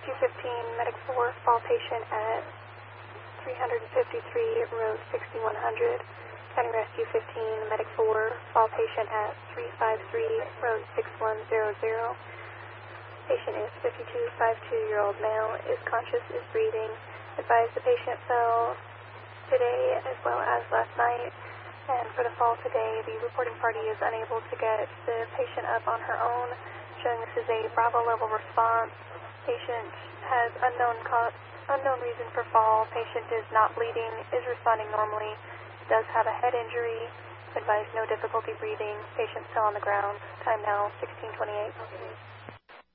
Rescue 15, Medic 4, fall patient at 353, road 6100. County Rescue 15, Medic 4, fall patient at 353, road 6100. Patient is 52-52-year-old male, is conscious, is breathing. Advise the patient fell today as well as last night. And for the fall today, the reporting party is unable to get the patient up on her own, showing this is a Bravo level response. Patient has unknown reason for fall. Patient is not bleeding, is responding normally, does have a head injury. Advise no difficulty breathing. Patient still on the ground. Time now 16:28.